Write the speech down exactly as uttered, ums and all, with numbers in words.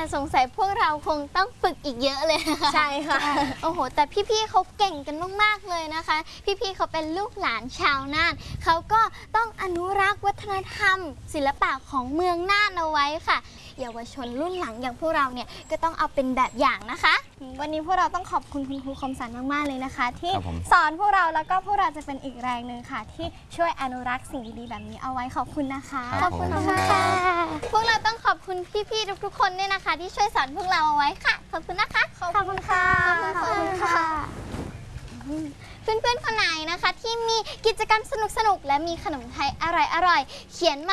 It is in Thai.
สงสัยพวกเราคงต้องฝึกอีกเยอะเลยนะคะใช่ค่ะโอ้โหแต่พี่ๆเขาเก่งกันมากๆเลยนะคะพี่ๆเขาเป็นลูกหลานชาวน่านเขาก็ต้องอนุรักษ์วัฒนธรรม ศิลปะของเมืองน่านเอาไว้ค่ะเยาวชนรุ่นหลังอย่างพวกเราเนี่ยก็ต้องเอาเป็นแบบอย่างนะคะวันนี้พวกเราต้องขอบคุณคุณครูคมสันมากๆเลยนะคะที่สอนพวกเราแล้วก็พวกเราจะเป็นอีกแรงหนึ่งค่ะที่ช่วยอนุรักษ์สิ่งดีๆแบบนี้เอาไว้ขอบคุณนะคะขอบคุณค่ะพวกเราต้องขอบคุณพี่ๆทุกๆคนด้วยนะคะที่ช่วยสอนพวกเราเอาไว้ค่ะขอบคุณนะคะขอบคุณค่ะขอบคุณค่ะเพื่อนๆคนไหนนะคะที่มีกิจกรรมสนุกๆและมีขนมไทยอร่อยๆเขียนมา